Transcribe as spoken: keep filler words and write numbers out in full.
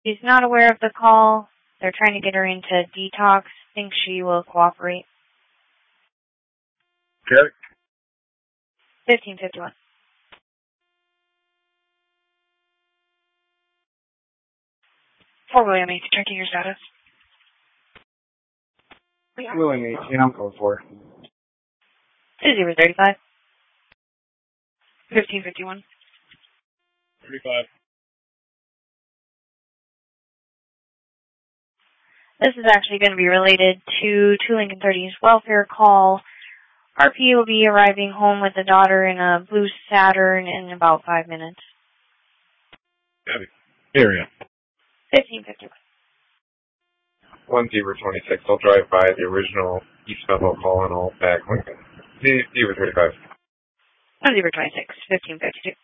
She's not aware of the call. They're trying to get her into detox. Think she will cooperate. Check. fifteen fifty-one. Fort William eighteen, checking your status. William eighteen, I'm going for it. two zero thirty-five. fifteen fifty-one. thirty-five. This is actually going to be related to two Lincoln thirties welfare call. R P will be arriving home with the daughter in a blue Saturn in about five minutes. Got it. Area. fifteen fifty-one. one zero twenty-six. I'll drive by the original East Bethel call and I'll back Lincoln. zero thirty-five. one zero twenty-six. fifteen fifty-two.